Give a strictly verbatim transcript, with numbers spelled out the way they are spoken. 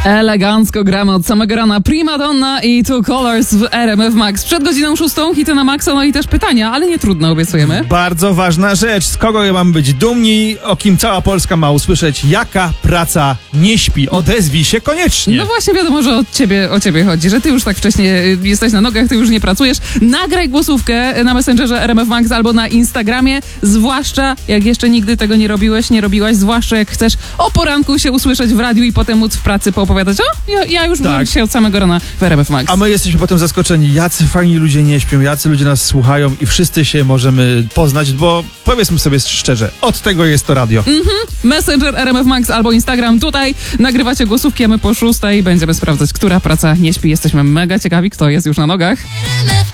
Elegancko gramy od samego rana. Prima Donna i Two Colors w R M F Max. Przed godziną szóstą hity na Maxa, no i też pytania, ale nie trudno, obiecujemy. Bardzo ważna rzecz. Z kogo mamy być dumni? O kim cała Polska ma usłyszeć? Jaka praca nie śpi? Odezwij się koniecznie. No właśnie, wiadomo, że od ciebie, o ciebie chodzi, że ty już tak wcześnie jesteś na nogach, ty już nie pracujesz. Nagraj głosówkę na Messengerze R M F Max albo na Instagramie, zwłaszcza jak jeszcze nigdy tego nie robiłeś, nie robiłaś, zwłaszcza jak chcesz o poranku się usłyszeć w radiu i potem móc w pracy poopowiadać. O, ja, ja już tak. byłem dzisiaj od samego rana w R M F Max. A my jesteśmy potem zaskoczeni, jacy fajni ludzie nie śpią, jacy ludzie nas słuchają i wszyscy się możemy poznać, bo powiedzmy sobie szczerze, od tego jest to radio. Mhm. Messenger R M F Max albo Instagram. Tutaj nagrywacie głosówki, a my po szóstej będziemy sprawdzać, która praca nie śpi. Jesteśmy mega ciekawi, kto jest już na nogach.